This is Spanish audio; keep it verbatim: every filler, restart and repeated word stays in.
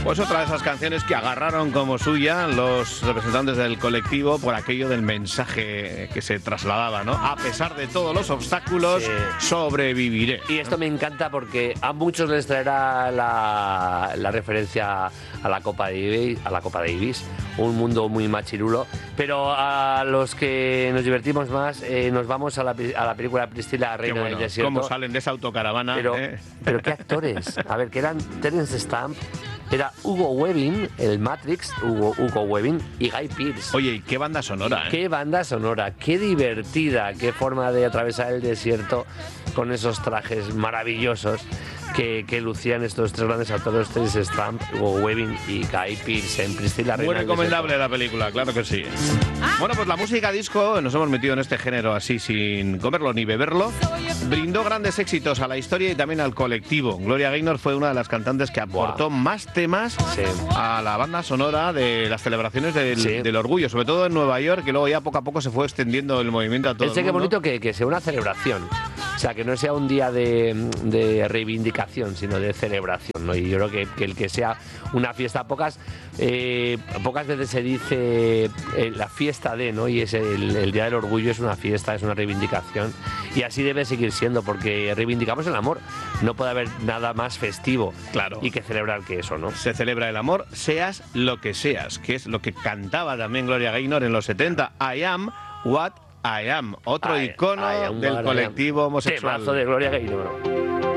Pues otra de esas canciones que agarraron como suya los representantes del colectivo por aquello del mensaje que se trasladaba, ¿no? A pesar de todos los obstáculos, sí, sobreviviré. Y esto me encanta porque a muchos les traerá la, la referencia a la Copa Davis, a la Copa Davis, un mundo muy machirulo, pero a los que nos divertimos más eh, nos vamos a la, a la película Priscilla, Reina bueno, del Desierto. Cómo salen de esa autocaravana. Pero, ¿eh? pero qué actores. A ver, que eran Terence Stamp, era Hugo Weaving, el Matrix, Hugo, Hugo Weaving, y Guy Pearce. Oye, ¿y qué banda sonora? ¿eh? Qué banda sonora, qué divertida, qué forma de atravesar el desierto con esos trajes maravillosos que, que lucían estos tres grandes actores, Terence Stamp, Hugo Weaving y Guy Pearce en Priscilla, Reina Muy del recomendable Desierto. la película, claro que sí. Bueno, pues la música disco, nos hemos metido en este género así sin comerlo ni beberlo, brindó grandes éxitos a la historia y también al colectivo. Gloria Gaynor fue una de las cantantes que aportó wow. más temas sí. a la banda sonora de las celebraciones del, sí. del orgullo, sobre todo en Nueva York, que luego ya poco a poco se fue extendiendo el movimiento a todo Pensé el mundo. Qué bonito que, que sea una celebración. O sea, que no sea un día de, de reivindicación, sino de celebración, ¿no? Y yo creo que, que el que sea una fiesta, pocas eh, pocas veces se dice eh, la fiesta de, ¿no? Y es el, el Día del Orgullo es una fiesta, es una reivindicación. Y así debe seguir siendo, porque reivindicamos el amor. No puede haber nada más festivo claro. y que celebrar que eso, ¿no? Se celebra el amor, seas lo que seas, que es lo que cantaba también Gloria Gaynor en los setenta. I am what I am, otro I, icono I am del colectivo homosexual. Temazo de Gloria Gaynor.